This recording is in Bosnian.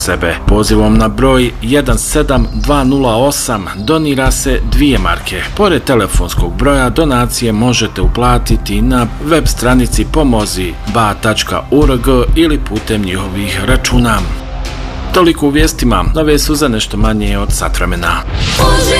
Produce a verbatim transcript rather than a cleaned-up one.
sebe. Pozivom na broj jedan sedam dva nula osam donira se dvije marke. Pored telefonskog broja, donacije možete uplatiti na web stranici pomozi ba tačka org ili putem njihovih računa. Toliko u vijestima, nove su za nešto manje od sat vremena.